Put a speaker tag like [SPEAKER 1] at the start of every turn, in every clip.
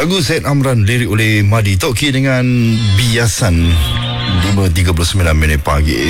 [SPEAKER 1] Lagu Zaid Amran, lirik oleh Madi Toki dengan Biasan. 5.39 minit pagi.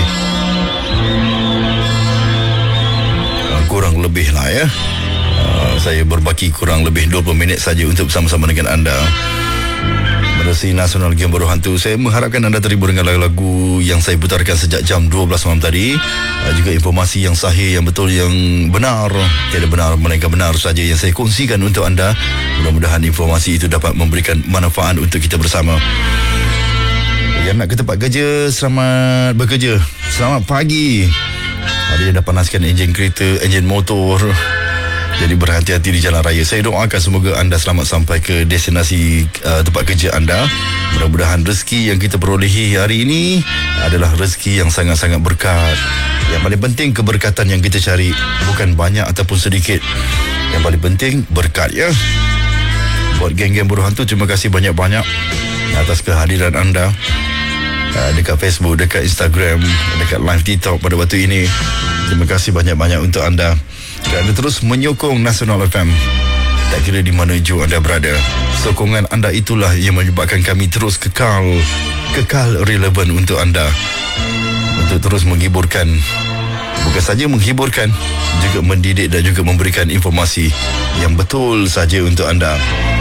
[SPEAKER 1] Kurang lebih lah ya. Saya berbaki kurang lebih 20 minit saja untuk bersama-sama dengan anda menerusi Nasional Game Baru Hantu. Saya mengharapkan anda terhibur dengan lagu-lagu yang saya putarkan sejak jam 12 malam tadi. Juga informasi yang sahih, yang betul, yang benar. Tiada benar melainkan benar saja yang saya kongsikan untuk anda. Mudah-mudahan informasi itu dapat memberikan manfaat untuk kita bersama. Yang nak ke tempat kerja, selamat bekerja. Selamat pagi. Ada yang dah panaskan enjin kereta, enjin motor. Jadi berhati-hati di jalan raya. Saya doakan semoga anda selamat sampai ke destinasi tempat kerja anda. Mudah-mudahan rezeki yang kita perolehi hari ini adalah rezeki yang sangat-sangat berkat. Yang paling penting keberkatan yang kita cari, bukan banyak ataupun sedikit. Yang paling penting berkat ya. Buat geng-geng Baru Hantu, terima kasih banyak-banyak atas kehadiran anda dekat Facebook, dekat Instagram, dekat live TikTok pada waktu ini. Terima kasih banyak-banyak untuk anda kerana terus menyokong Nasional FM. Tak kira di mana jua anda berada, sokongan anda itulah yang menyebabkan kami terus kekal relevan untuk anda, untuk terus menghiburkan. Bukan saja menghiburkan, juga mendidik dan juga memberikan informasi yang betul saja untuk anda.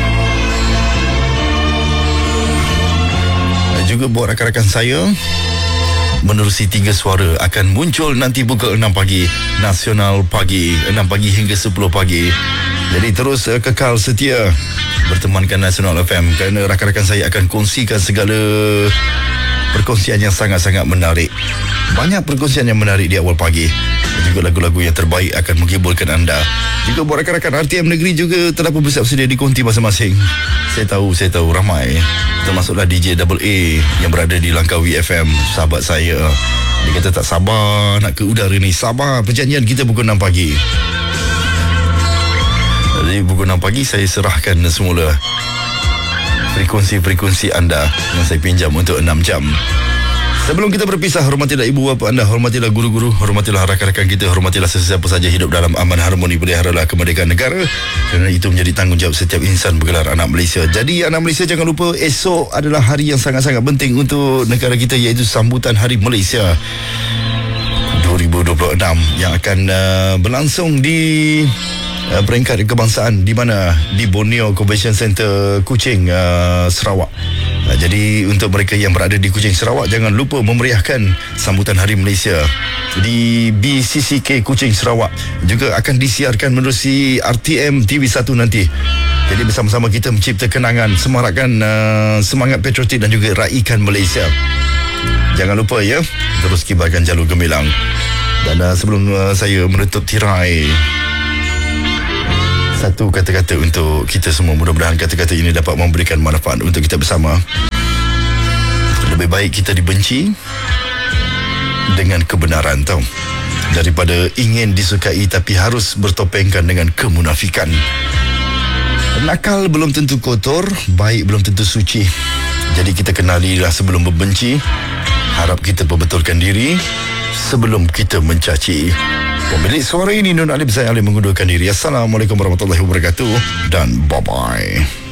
[SPEAKER 1] Dan juga buat rakan-rakan saya, menerusi 3 suara akan muncul nanti pukul 6 pagi. Nasional Pagi, 6 pagi hingga 10 pagi. Jadi terus kekal setia bertemankan Nasional FM, kerana rakan-rakan saya akan kongsikan segala perkongsian yang sangat-sangat menarik. Banyak perkongsian yang menarik di awal pagi. Dan juga lagu-lagu yang terbaik akan menghiburkan anda. Juga buat rakan-rakan RTM Negeri juga telah pun bersiap sedia di konti masing-masing. Saya tahu ramai, termasuklah DJ Double A yang berada di Langkawi FM, sahabat saya. Dia kata tak sabar nak ke udara ni. Sabar, perjanjian kita pukul 6 pagi. Jadi pukul 6 pagi saya serahkan semula frekuensi-frekuensi anda yang saya pinjam untuk 6 jam. Sebelum kita berpisah, hormatilah ibu bapa anda, hormatilah guru-guru, hormatilah rakan-rakan kita, hormatilah sesiapa saja hidup dalam aman harmoni, peliharalah kemerdekaan negara, kerana itu menjadi tanggungjawab setiap insan bergelar anak Malaysia. Jadi anak Malaysia, jangan lupa esok adalah hari yang sangat-sangat penting untuk negara kita, iaitu sambutan Hari Malaysia 2026 yang akan berlangsung di peringkat kebangsaan di mana? Di Borneo Convention Center, Kuching, Sarawak. Jadi untuk mereka yang berada di Kuching, Sarawak, jangan lupa memeriahkan sambutan Hari Malaysia di BCCK Kuching, Sarawak. Juga akan disiarkan menerusi RTM TV1 nanti. Jadi bersama-sama kita mencipta kenangan, semarakkan semangat patriotik dan juga raikan Malaysia. Jangan lupa ya, terus kibarkan jalur gemilang. Dan sebelum saya menutup tirai, satu kata-kata untuk kita semua. Mudah-mudahan kata-kata ini dapat memberikan manfaat untuk kita bersama. Lebih baik kita dibenci dengan kebenaran, tahu, daripada ingin disukai tapi harus bertopengkan dengan kemunafikan. Nakal belum tentu kotor, baik belum tentu suci. Jadi kita kenalilah sebelum membenci. Harap kita perbetulkan diri sebelum kita mencaci. Pemilik suara ini Nun Alif, saya Alif mengundurkan diri. Assalamualaikum warahmatullahi wabarakatuh dan bye-bye.